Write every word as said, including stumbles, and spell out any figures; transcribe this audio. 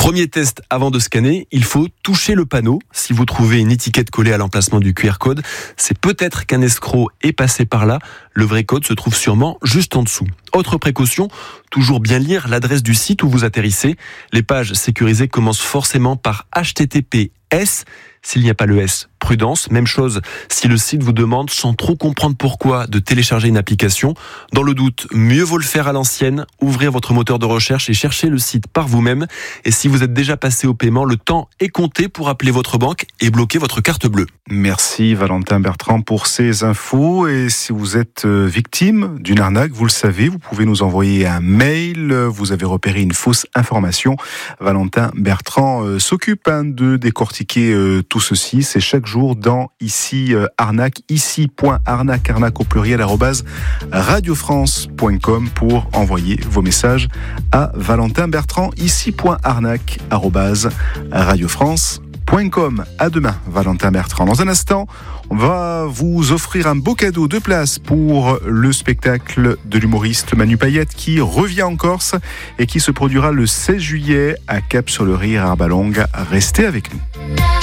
Premier test avant de scanner, il faut toucher le panneau. Si vous trouvez une étiquette collée à l'emplacement du Q R code, c'est peut-être qu'un escroc est passé par là. Le vrai code se trouve sûrement juste en dessous. Autre précaution, toujours bien lire l'adresse du site où vous atterrissez. Les pages sécurisées commencent forcément par H T T P S. S'il n'y a pas le S, prudence. Même chose si le site vous demande, sans trop comprendre pourquoi, de télécharger une application. Dans le doute, mieux vaut le faire à l'ancienne. Ouvrez votre moteur de recherche et cherchez le site par vous-même. Et si vous êtes déjà passé au paiement, le temps est compté pour appeler votre banque et bloquer votre carte bleue. Merci Valentin Bertrand pour ces infos. Et si vous êtes victime d'une arnaque, vous le savez, vous pouvez nous envoyer un mail. Vous avez repéré une fausse information. Valentin Bertrand s'occupe hein, de décortiquer euh, tout ceci. C'est chaque jour dans Ici euh, Arnaque, ici.arnaque, arnaque au pluriel, arrobase radiofrance point com pour envoyer vos messages à Valentin Bertrand, ici.arnaque, arrobase radiofrance point com. À demain, Valentin Bertrand. Dans un instant, on va vous offrir un beau cadeau de place pour le spectacle de l'humoriste Manu Payette qui revient en Corse et qui se produira le seize juillet à Cap-sur-le-Rire à Arbalongue. Restez avec nous.